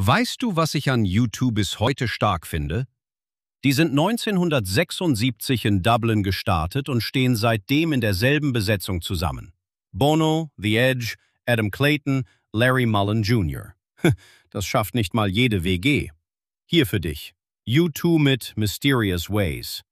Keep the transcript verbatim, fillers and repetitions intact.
Weißt du, was ich an U zwei bis heute stark finde? Die sind neunzehnhundertsechsundsiebzig in Dublin gestartet und stehen seitdem in derselben Besetzung zusammen. Bono, The Edge, Adam Clayton, Larry Mullen Junior Das schafft nicht mal jede W G. Hier für dich. U zwei mit Mysterious Ways.